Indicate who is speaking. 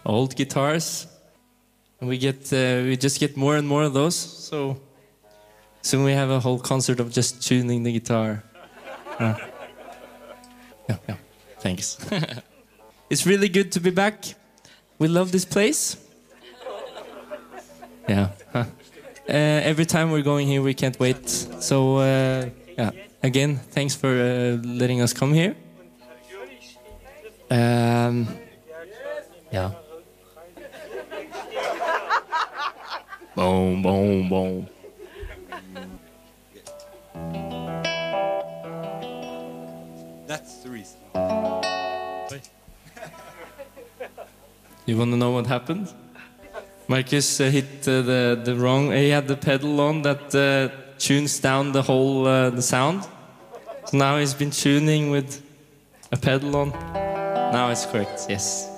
Speaker 1: old guitars. And we just get more and more of those. So soon we have a whole concert of just tuning the guitar. Yeah, thanks. It's really good to be back. We love this place. Yeah. Every time we're going here, we can't wait. So, yeah. Again, thanks for letting us come here. Yeah. Boom, boom, boom.
Speaker 2: That's the reason.
Speaker 1: You want to know what happened? Marcus hit the wrong. He had the pedal on that tunes down the whole the sound. So now he's been tuning with a pedal on. Now it's correct. Yes.